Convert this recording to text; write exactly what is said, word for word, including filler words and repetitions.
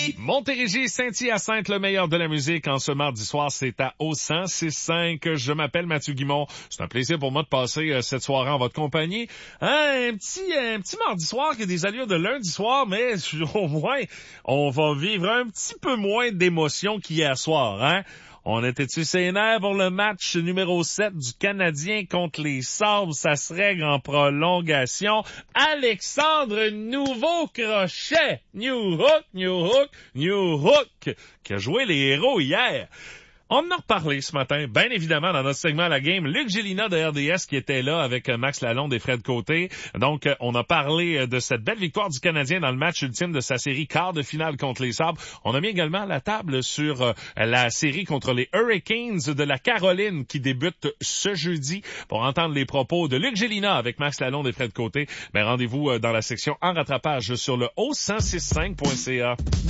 Montérégie! Montérégie, Saint-Hyacinthe, le meilleur de la musique en ce mardi soir, c'est à O cent six cinq. Je m'appelle Mathieu Guimond. C'est un plaisir pour moi de passer euh, cette soirée en votre compagnie. Hein, un petit un petit mardi soir qui a des allures de lundi soir, mais au moins, on va vivre un petit peu moins d'émotions qu'hier soir, hein? On était-tu sénère pour le match numéro sept du Canadien contre les Sabres? Ça se règle en prolongation. Alexandre Nouveau-Crochet, New Hook, New Hook, New Hook, qui a joué les héros hier. On en a reparlé ce matin, bien évidemment, dans notre segment à la game. Luc Gélina de R D S qui était là avec Max Lalonde et Fred Côté. Donc, on a parlé de cette belle victoire du Canadien dans le match ultime de sa série quart de finale contre les Sabres. On a mis également la table sur euh, la série contre les Hurricanes de la Caroline qui débute ce jeudi. Pour entendre les propos de Luc Gélina avec Max Lalonde et Fred Côté, ben rendez-vous dans la section en rattrapage sur le o cent six cinq point c a.